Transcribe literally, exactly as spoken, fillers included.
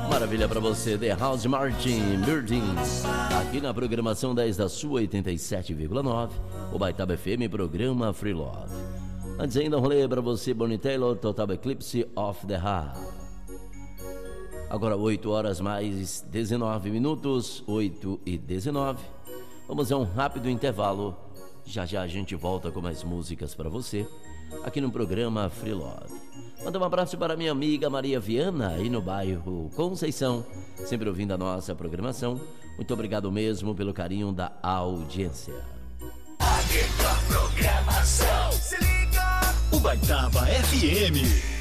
Maravilha pra você, The House Martin Birding, aqui na programação dez da sua oitenta e sete vírgula nove, o Baitaba F M, programa Free Love. Antes ainda um rolê pra você, Bonnie Taylor, Total Eclipse of the Heart. Agora oito horas mais dezenove minutos, oito e dezenove. Vamos a um rápido intervalo. Já já a gente volta com mais músicas pra você, aqui no programa Free Love. Manda um abraço para minha amiga Maria Viana, aí no bairro Conceição, sempre ouvindo a nossa programação. Muito obrigado mesmo pelo carinho da audiência. A melhor programação, se liga, o Baitaba F M.